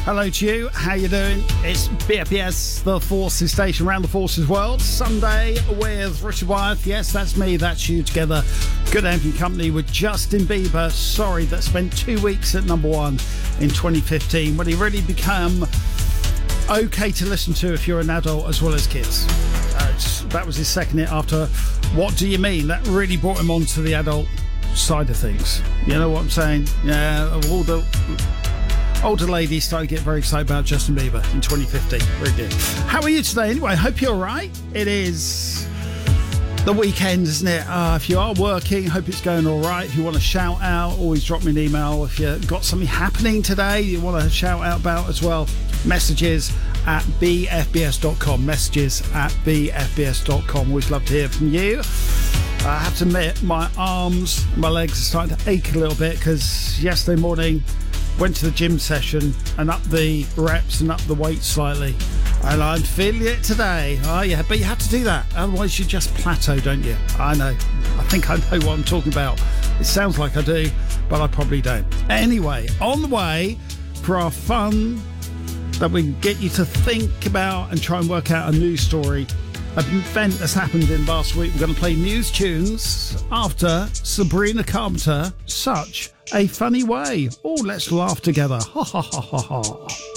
Hello to you. How you doing? It's BFBS, the Forces Station around the Forces world. Sunday with Richard Wyeth. Yes, that's me. That's you together. Good Ambient company with Justin Bieber. Sorry, that spent 2 weeks at number one in 2015 when he really became okay to listen to if you're an adult as well as kids. That was his second hit after What Do You Mean? That really brought him onto the adult side of things. You know what I'm saying? Yeah, all the older ladies started to get very excited about Justin Bieber in 2015. Very good. How are you today anyway? Hope you're all right. It is the weekend, isn't it? If you are working, hope it's going all right. If you want to shout out, always drop me an email. If you've got something happening today you want to shout out about as well, messages at bfbs.com. Messages at bfbs.com. Always love to hear from you. I have to admit, my arms, my legs are starting to ache a little bit because yesterday morning went to the gym session and up the reps and up the weight slightly, and I'm feeling it today. Oh yeah, but you have to do that, otherwise you just plateau, don't you? I know, I think I know what I'm talking about. It sounds like I do, but I probably don't. Anyway, on the way for our fun that we can get you to think about and try and work out a news story, an event that's happened in last week. We're going to play news tunes after Sabrina Carpenter, Such a Funny Way. Oh, let's laugh together. Ha ha ha ha ha.